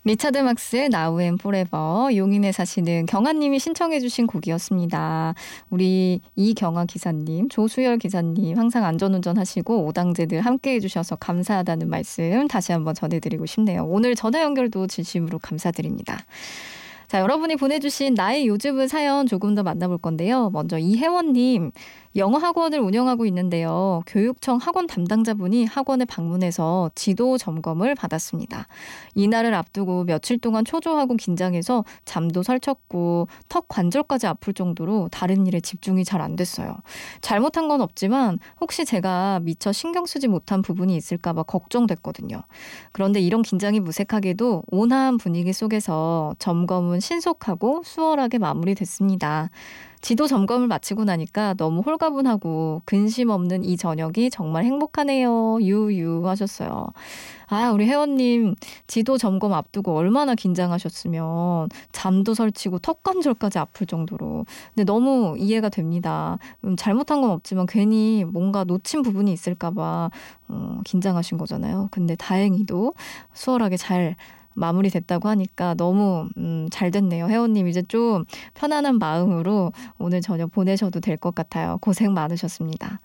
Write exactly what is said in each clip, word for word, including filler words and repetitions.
리차드 막스의 Now and Forever, 용인에 사시는 경아님이 신청해 주신 곡이었습니다. 우리 이경아 기사님, 조수열 기사님 항상 안전운전 하시고 오당제들 함께해 주셔서 감사하다는 말씀 다시 한번 전해드리고 싶네요. 오늘 전화 연결도 진심으로 감사드립니다. 자, 여러분이 보내주신 나의 요즘은 사연 조금 더 만나볼 건데요. 먼저 이혜원님, 영어 학원을 운영하고 있는데요. 교육청 학원 담당자분이 학원에 방문해서 지도 점검을 받았습니다. 이날을 앞두고 며칠 동안 초조하고 긴장해서 잠도 설쳤고 턱 관절까지 아플 정도로 다른 일에 집중이 잘 안 됐어요. 잘못한 건 없지만 혹시 제가 미처 신경 쓰지 못한 부분이 있을까 봐 걱정됐거든요. 그런데 이런 긴장이 무색하게도 온화한 분위기 속에서 점검은 신속하고 수월하게 마무리됐습니다. 지도 점검을 마치고 나니까 너무 홀가분하고 근심 없는 이 저녁이 정말 행복하네요. 유유 하셨어요. 아, 우리 혜원님 지도 점검 앞두고 얼마나 긴장하셨으면 잠도 설치고 턱관절까지 아플 정도로. 근데 너무 이해가 됩니다. 음, 잘못한 건 없지만 괜히 뭔가 놓친 부분이 있을까 봐 어, 긴장하신 거잖아요. 근데 다행히도 수월하게 잘 마무리됐다고 하니까 너무 음, 잘 됐네요. 혜원님 이제 좀 편안한 마음으로 오늘 저녁 보내셔도 될 것 같아요. 고생 많으셨습니다.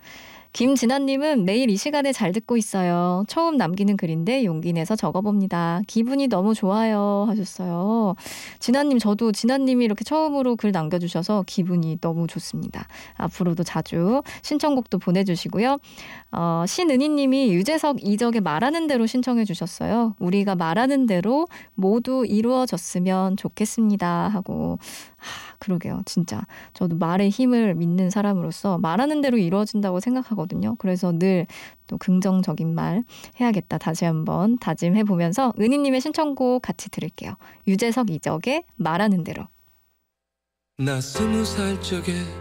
김진아님은 매일 이 시간에 잘 듣고 있어요. 처음 남기는 글인데 용기 내서 적어봅니다. 기분이 너무 좋아요 하셨어요. 진아님, 저도 진아님이 이렇게 처음으로 글 남겨주셔서 기분이 너무 좋습니다. 앞으로도 자주 신청곡도 보내주시고요. 어, 신은희님이 유재석 이적의 말하는 대로 신청해 주셨어요. 우리가 말하는 대로 모두 이루어졌으면 좋겠습니다 하고. 하, 그러게요. 진짜 저도 말의 힘을 믿는 사람으로서 말하는 대로 이루어진다고 생각하거든요. 그래서 늘 또 긍정적인 말 해야겠다 다시 한번 다짐해보면서 은희님의 신청곡 같이 들을게요. 유재석 이적의 말하는 대로. 나 스무 살 적에